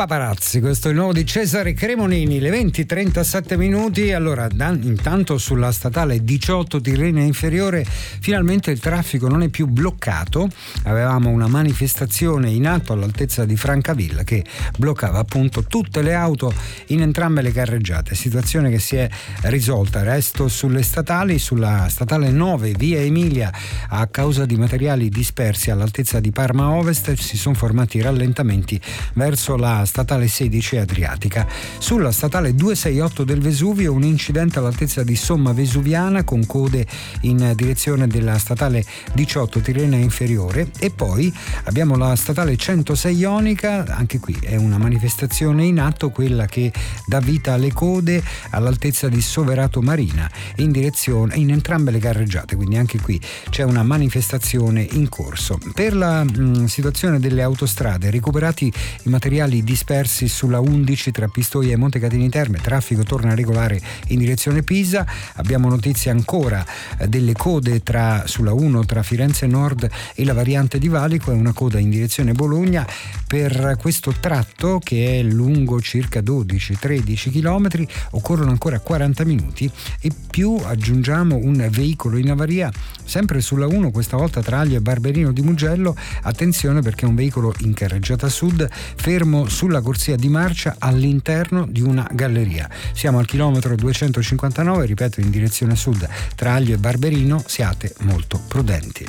Paparazzi, questo è il nuovo di Cesare Cremonini, le 20:37. Allora, intanto sulla statale 18 Tirrenia Inferiore finalmente il traffico non è più bloccato. Avevamo una manifestazione in atto all'altezza di Francavilla che bloccava appunto tutte le auto in entrambe le carreggiate, situazione che si è risolta. Resto sulle statali, sulla statale 9 via Emilia, a causa di materiali dispersi all'altezza di Parma Ovest si sono formati rallentamenti verso la statale 16 Adriatica. Sulla statale 268 del Vesuvio un incidente all'altezza di Somma Vesuviana con code in direzione della statale 18 Tirrenia Inferiore, e poi abbiamo la statale 106 Ionica, anche qui è una manifestazione in atto, quella che dà vita alle code all'altezza di Soverato Marina in direzione in entrambe le carreggiate, quindi anche qui c'è una manifestazione in corso. Per la situazione delle autostrade, recuperati i materiali dispersi sulla 11 tra Pistoia e Montecatini Terme, traffico torna regolare in direzione Pisa. Abbiamo notizie ancora delle code sulla 1 tra Firenze Nord e la variante di Valico, è una coda in direzione Bologna per questo tratto che è lungo circa 12-13 km, occorrono ancora 40 minuti e più. Aggiungiamo un veicolo in avaria sempre sulla 1, questa volta tra Aglio e Barberino di Mugello. Attenzione perché è un veicolo in carreggiata sud fermo sulla corsia di marcia all'interno di una galleria. Siamo al chilometro 259, ripeto, in direzione sud tra Aglio e Barberino, siate molto prudenti.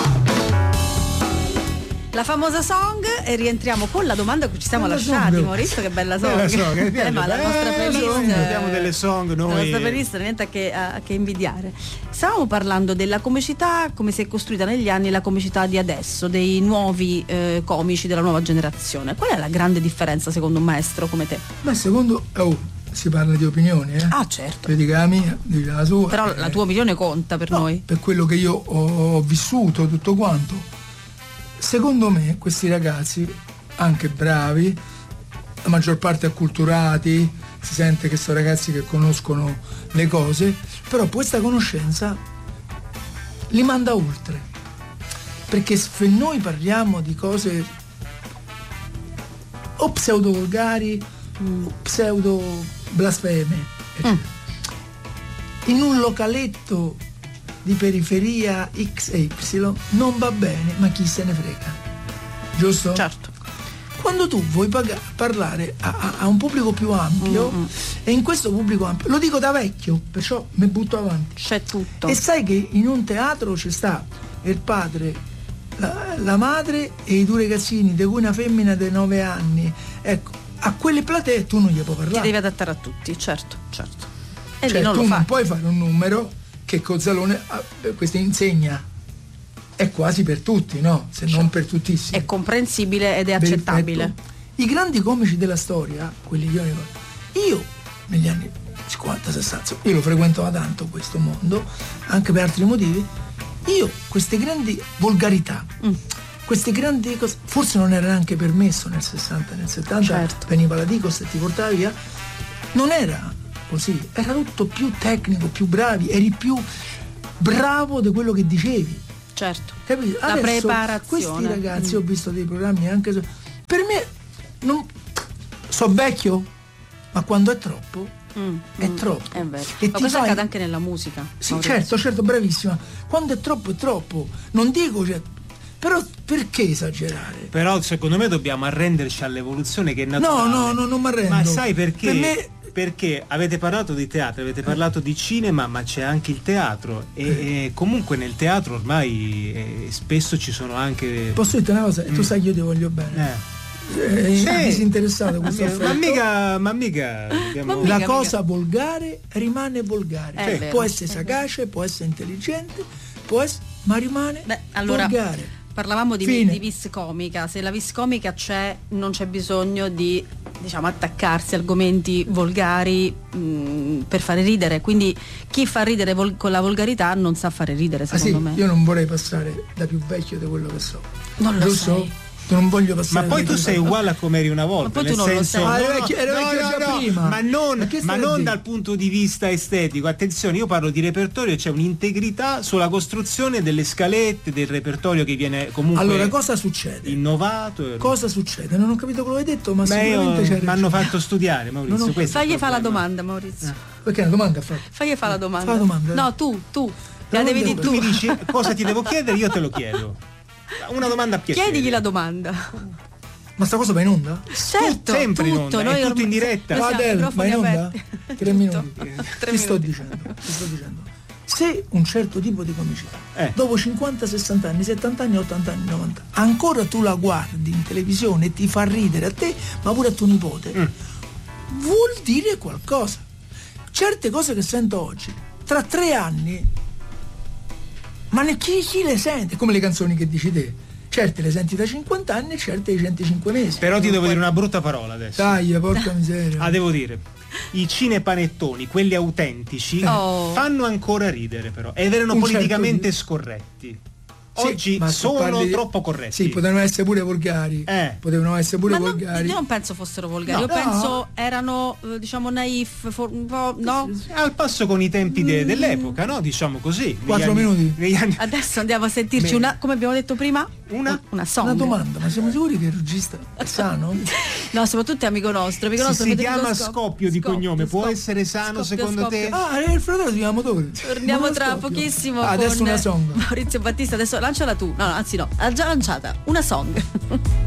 La famosa song, e rientriamo con la domanda che ci siamo lasciati. Maurizio, che bella song. Ma la nostra playlist, abbiamo delle song noi. La nostra playlist niente a che invidiare. Stavamo parlando della comicità, come si è costruita negli anni la comicità di adesso, dei nuovi comici della nuova generazione. Qual è la grande differenza secondo un maestro come te? Beh, secondo si parla di opinioni, Ah, certo. Io dico la mia, dico la sua. Però la tua opinione conta per noi. Per quello che io ho vissuto, tutto quanto. Secondo me questi ragazzi, anche bravi, la maggior parte acculturati, si sente che sono ragazzi che conoscono le cose, però questa conoscenza li manda oltre. Perché se noi parliamo di cose o pseudo volgari o pseudo blasfeme, in un localetto di periferia X e Y non va bene, ma chi se ne frega, giusto? Certo. Quando tu vuoi parlare a un pubblico più ampio, e in questo pubblico ampio, lo dico da vecchio, perciò mi butto avanti, c'è tutto. E sai che in un teatro ci sta il padre, la madre e i due ragazzini, di cui una femmina di 9 anni, ecco, a quelle platee tu non gli puoi parlare. Ti devi adattare a tutti, certo. E cioè, non tu lo non fai. puoi fare un numero che Cozzalone questa insegna è quasi per tutti, no? Se non per tuttissimi. È comprensibile ed è accettabile. Perfetto. I grandi comici della storia, quelli che io negli anni 50-60, io lo frequentavo tanto questo mondo, anche per altri motivi, io queste grandi volgarità, queste grandi cose, forse non era neanche permesso nel 60, nel 70, certo. Veniva la Digos e ti portava via, non era così, era tutto più tecnico, più bravi, eri più bravo di quello che dicevi. Certo. Capito? La adesso, preparazione. Questi ragazzi, ho visto dei programmi anche per me non so vecchio, ma quando è troppo è troppo. È vero. E ma questo accade anche nella musica. Sì, certo, bravissima. Quando è troppo. Non dico, però perché esagerare? Però secondo me dobbiamo arrenderci all'evoluzione che è naturale. No, non mi arrendo. Ma sai perché? Per me... Perché avete parlato di teatro, avete parlato di cinema, ma c'è anche il teatro e comunque nel teatro ormai spesso ci sono anche... Posso dirti una cosa? Tu sai che io ti voglio bene. Disinteressato questo ma mica la cosa volgare rimane volgare. Può essere sagace, può essere intelligente, ma rimane volgare. Parlavamo di vis comica. Se la vis comica c'è, non c'è bisogno di, diciamo, attaccarsi a argomenti volgari per fare ridere. Quindi chi fa ridere con la volgarità non sa fare ridere, secondo me. Io non vorrei passare da più vecchio di quello che so. Non lo sei. Non voglio passare. Ma poi tu sei uguale a come eri una volta. Ma poi nel tu non lo senso, sei. Prima. ma non dire? dal punto di vista estetico. Attenzione, io parlo di repertorio, c'è un'integrità sulla costruzione delle scalette, del repertorio che viene comunque. Allora, cosa succede? Innovato. Cosa succede? Non ho capito quello che hai detto, ma Beh, sicuramente c'è. mi hanno fatto studiare, Maurizio. Fagli fa la domanda, Maurizio. Perché una domanda ha fatto? Fagli fa la domanda. Fa la domanda. No, tu. La devi dire Tu tu. mi dici cosa ti devo chiedere, io te lo chiedo. Una domanda a piacere. Chiedigli la domanda. Ma sta cosa va in onda? Certo, sempre in tutto, onda, noi è tutto ormai- in diretta. noi siamo Adele, va in microfoni onda? aperti. 3 minuti. Tre Ti sto minuti. dicendo. Se un certo tipo di comicità, dopo 50, 60 anni, 70 anni, 80 anni, 90, ancora tu la guardi in televisione e ti fa ridere a te, ma pure a tuo nipote, vuol dire qualcosa. Certe cose che sento oggi, tra 3 anni, ma chi le sente? Come le canzoni che dici te. Certe le senti da 50 anni e certe di 105 mesi. Però ti devo dire una brutta parola adesso. Dai, porca miseria. Devo dire, i cinepanettoni, quelli autentici, fanno ancora ridere però, ed erano Un politicamente certo scorretti. Sì, Oggi ma se sono parli- troppo corretti. Sì, potevano essere pure volgari. Potevano essere pure Ma non, volgari. io non penso fossero volgari, No. io penso erano diciamo naif, un po', no? Al passo con i tempi dell'epoca, no? Diciamo così. 4 minuti. Negli anni... Adesso andiamo a sentirci una, come abbiamo detto prima, una song. Una domanda, ma siamo sicuri che il regista è sano? No, soprattutto è amico nostro. Si Federico chiama Scoppio. Scoppio di cognome, può Scoppio. essere sano Scoppio, secondo te? Scoppio. Ah, è il fratello si chiama Motore. Torniamo tra pochissimo con adesso una song. Maurizio Battista. Adesso lanciala tu. No, anzi no, ha già lanciata una song.